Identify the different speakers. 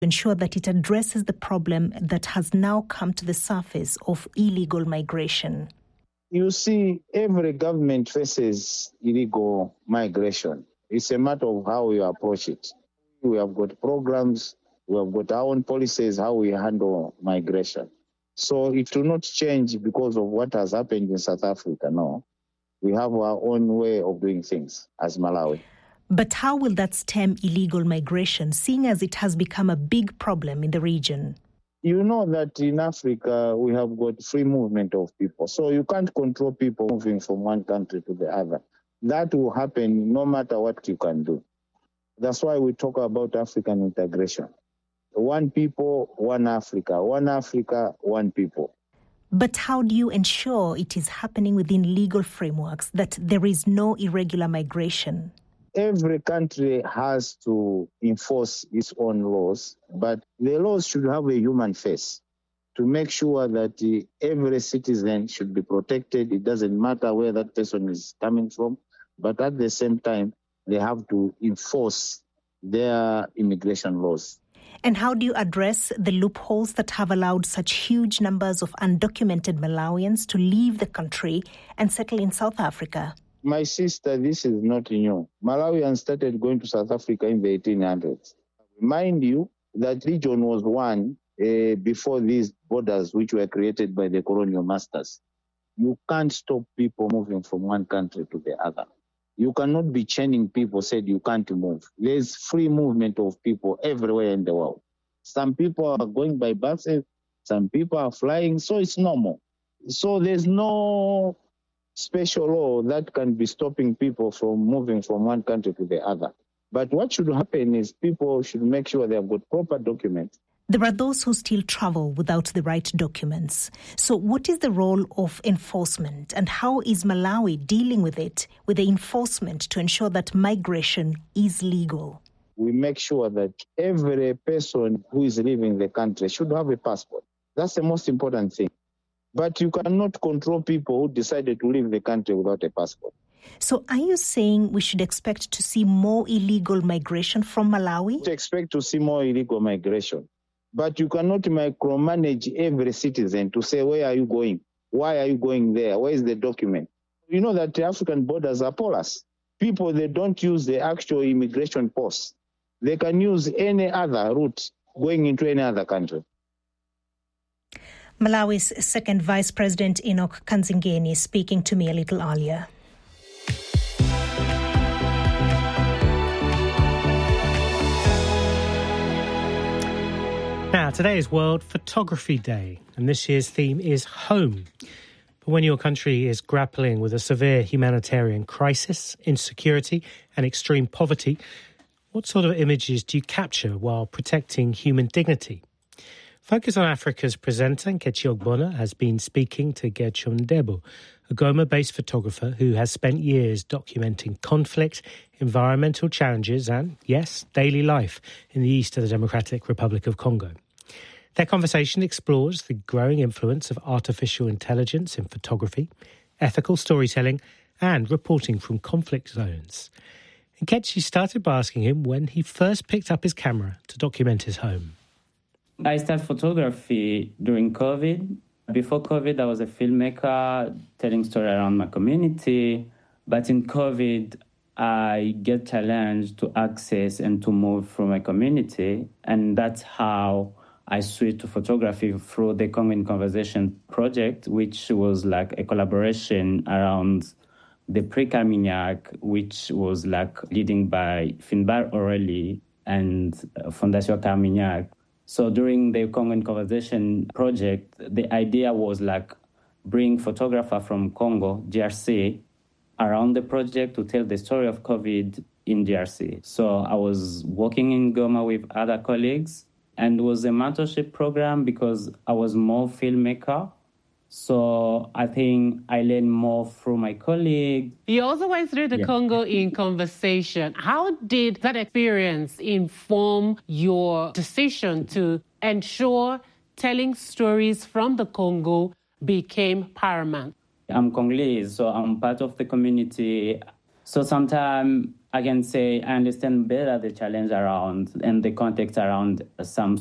Speaker 1: ensure that it addresses the problem that has now come to the surface of illegal migration?
Speaker 2: You see, every government faces illegal migration. It's a matter of how we approach it. We have got programs, we have got our own policies, how we handle migration. So it will not change because of what has happened in South Africa, no. We have our own way of doing things as Malawi.
Speaker 1: But how will that stem illegal migration, seeing as it has become a big problem in the region?
Speaker 2: You know that in Africa, we have got free movement of people. So you can't control people moving from one country to the other. That will happen no matter what you can do. That's why we talk about African integration. One people, one Africa. One Africa, one people.
Speaker 1: But how do you ensure it is happening within legal frameworks, that there is no irregular migration?
Speaker 2: Every country has to enforce its own laws, but the laws should have a human face to make sure that every citizen should be protected. It doesn't matter where that person is coming from, but at the same time, they have to enforce their immigration laws.
Speaker 1: And how do you address the loopholes that have allowed such huge numbers of undocumented Malawians to leave the country and settle in South Africa?
Speaker 2: My sister, this is not new. Malawians started going to South Africa in the 1800s. Mind you, that region was one before these borders which were created by the colonial masters. You can't stop people moving from one country to the other. You cannot be chaining people, said you can't move. There's free movement of people everywhere in the world. Some people are going by buses, some people are flying, so it's normal. So there's no special law that can be stopping people from moving from one country to the other. But what should happen is people should make sure they have got proper documents.
Speaker 1: There are those who still travel without the right documents. So what is the role of enforcement, and how is Malawi dealing with it, with the enforcement to ensure that migration is legal?
Speaker 2: We make sure that every person who is leaving the country should have a passport. That's the most important thing. But you cannot control people who decided to leave the country without a passport.
Speaker 1: So are you saying we should expect to see more illegal migration from Malawi?
Speaker 2: We expect to see more illegal migration. But you cannot micromanage every citizen to say, where are you going? Why are you going there? Where is the document? You know that the African borders are porous. People, they don't use the actual immigration posts. They can use any other route going into any other country.
Speaker 1: Malawi's second Vice President Enoch Kanzingeni speaking to me a little earlier.
Speaker 3: Now, today is World Photography Day, and this year's theme is home. But when your country is grappling with a severe humanitarian crisis, insecurity and extreme poverty, what sort of images do you capture while protecting human dignity? Focus on Africa's presenter, Nkechi Ogbonna, has been speaking to Gertrude Ndebo, a Goma-based photographer who has spent years documenting conflict, environmental challenges and, yes, daily life in the east of the Democratic Republic of Congo. Their conversation explores the growing influence of artificial intelligence in photography, ethical storytelling and reporting from conflict zones. Nkechi started by asking him when he first picked up his camera to document his home.
Speaker 4: I started photography during COVID. Before COVID, I was a filmmaker telling stories around my community. But in COVID, I get challenged to access and to move from my community. And that's how I switched to photography through the Congo in Conversation project, which was like a collaboration around the Prix Carmignac, which was like leading by Finbar Aurelie and Fondation Carmignac. So during the Congo in Conversation project, the idea was like bring photographers from Congo, DRC, around the project to tell the story of COVID in DRC. So I was working in Goma with other colleagues, and it was a mentorship program because I was more filmmaker. So I think I learned more through my colleagues.
Speaker 5: You also went through the Congo in Conversation. How did that experience inform your decision to ensure telling stories from the Congo became paramount?
Speaker 4: I'm Congolese, so I'm part of the community. So sometimes I can say I understand better the challenge around and the context around some